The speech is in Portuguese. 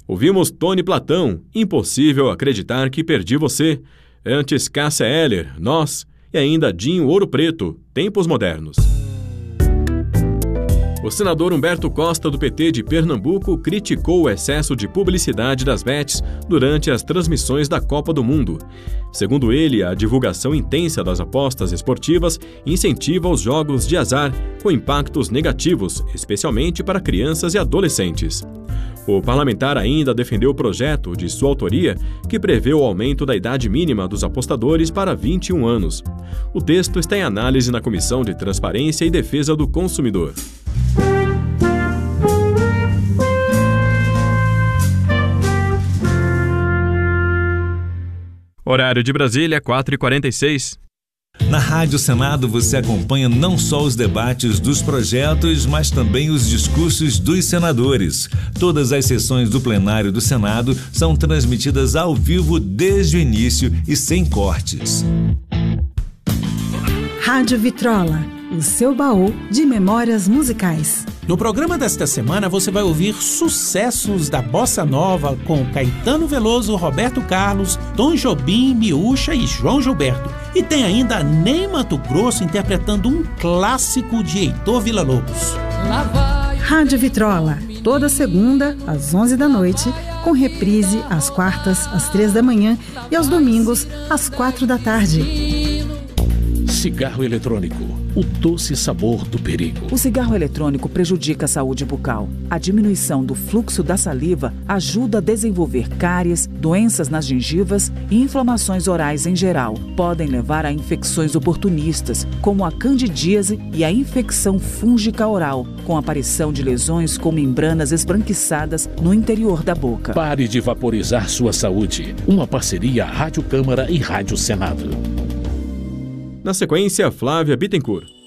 Ouvimos Tony Platão, Impossível Acreditar que Perdi Você. Antes Cássia Eller, Nós. E ainda Dinho Ouro Preto, Tempos Modernos. O senador Humberto Costa, do PT de Pernambuco, criticou o excesso de publicidade das bets durante as transmissões da Copa do Mundo. Segundo ele, a divulgação intensa das apostas esportivas incentiva os jogos de azar, com impactos negativos, especialmente para crianças e adolescentes. O parlamentar ainda defendeu o projeto de sua autoria, que prevê o aumento da idade mínima dos apostadores para 21 anos. O texto está em análise na Comissão de Transparência e Defesa do Consumidor. Horário de Brasília, 4h46. Na Rádio Senado você acompanha não só os debates dos projetos, mas também os discursos dos senadores. Todas as sessões do plenário do Senado são transmitidas ao vivo desde o início e sem cortes. Rádio Vitrola, o seu baú de memórias musicais. No programa desta semana você vai ouvir sucessos da Bossa Nova com Caetano Veloso, Roberto Carlos, Tom Jobim, Miúcha e João Gilberto. E tem ainda Ney Matogrosso interpretando um clássico de Heitor Villa-Lobos. Rádio Vitrola, toda segunda às 11 da noite, com reprise às quartas às 3 da manhã e aos domingos às 4 da tarde. Cigarro eletrônico, o doce sabor do perigo. O cigarro eletrônico prejudica a saúde bucal. A diminuição do fluxo da saliva ajuda a desenvolver cáries, doenças nas gengivas e inflamações orais em geral. Podem levar a infecções oportunistas, como a candidíase e a infecção fúngica oral, com aparição de lesões com membranas esbranquiçadas no interior da boca. Pare de vaporizar sua saúde. Uma parceria Rádio Câmara e Rádio Senado. Na sequência, Flávia Bittencourt.